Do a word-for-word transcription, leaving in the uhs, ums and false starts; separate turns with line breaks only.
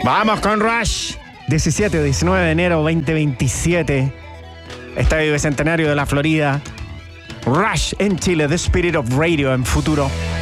Vamos con Rush. diecisiete, diecinueve de enero veinte veintisiete. Estadio Bicentenario de la Florida. Rush en Chile, The Spirit of Radio en Futuro.